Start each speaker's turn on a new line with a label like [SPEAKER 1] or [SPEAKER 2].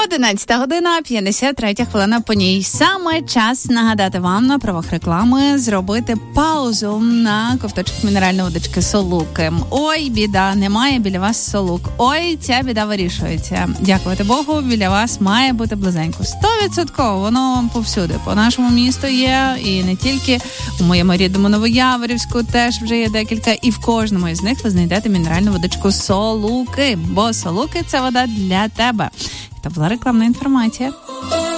[SPEAKER 1] 11:53, 53 хвилина по ній. Саме час нагадати вам на правах реклами зробити паузу на ковточок мінеральної водички Солуки. Ой, біда, немає біля вас Солук. Ой, ця біда вирішується. Дякувати Богу, біля вас має бути близенько. 100% воно повсюди. По нашому місту є, і не тільки у моєму рідному Новояворівську теж вже є декілька. І в кожному із них ви знайдете мінеральну водичку Солуки. Бо Солуки – це вода для тебе. Це була рекламна інформація.